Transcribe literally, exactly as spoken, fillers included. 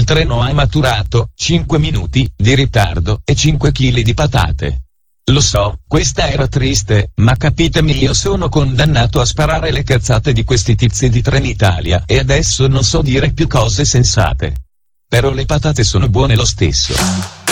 Il treno ha maturato cinque minuti di ritardo e cinque chili di patate. Lo so, questa era triste, ma capitemi, io sono condannato a sparare le cazzate di questi tizi di Trenitalia e adesso non so dire più cose sensate. Però le patate sono buone lo stesso.